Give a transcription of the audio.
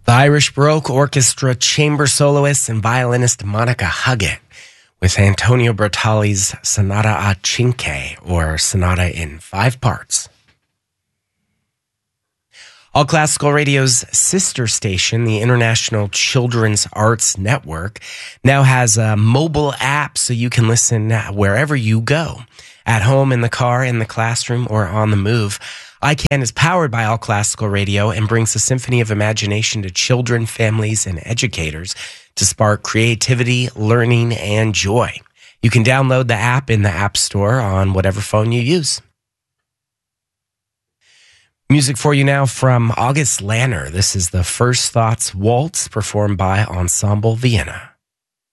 The Irish Baroque Orchestra chamber soloist and violinist Monica Huggett with Antonio Bertali's Sonata a Cinque, or Sonata in 5 parts. All Classical Radio's sister station, the International Children's Arts Network, now has a mobile app so you can listen wherever you go. At home, in the car, in the classroom, or on the move. ICANN is powered by All Classical Radio and brings a symphony of imagination to children, families, and educators to spark creativity, learning, and joy. You can download the app in the App Store on whatever phone you use. Music for you now from August Lanner. This is the First Thoughts Waltz performed by Ensemble Vienna.